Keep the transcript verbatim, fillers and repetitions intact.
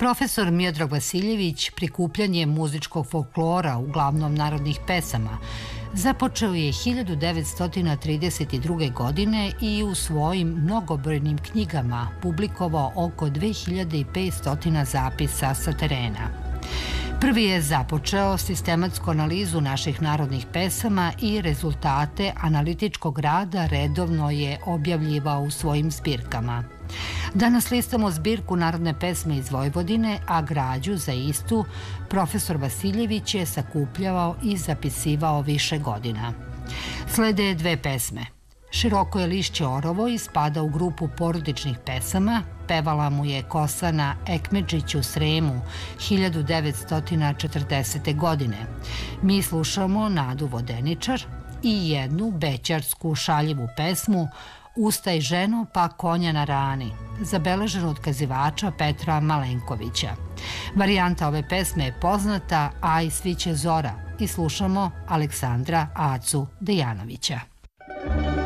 Profesor Miodrag Vasiljević prikupljanjem muzičkog folklora, uglavnom narodnih pesama, započeo je hiljadu devetsto trideset druge. godine i u svojim mnogobrojnim knjigama publikovao oko dve hiljade petsto zapisa sa terena. Prvi je započeo sistematsku analizu naših narodnih pesama i rezultate analitičkog rada redovno je objavljivao u svojim zbirkama. Danas listamo zbirku narodne pesme iz Vojvodine, a građu za istu profesor Vasiljević je sakupljavao i zapisivao više godina. Slede dve pesme. Široko je lišće orovo i spada u grupu porodičnih pesama, pevala mu je kosa na Ekmedžiću u Sremu hiljadu devetsto četrdesete. godine. Mi slušamo Nadu Vodeničar i jednu bećarsku šaljivu pesmu Ustaj ženo pa konja na rani, zabeleženo od kazivača Petra Malenkovića. Varijanta ove pesme je poznata, a i sviće zora, i slušamo Aleksandra Acu Dejanovića.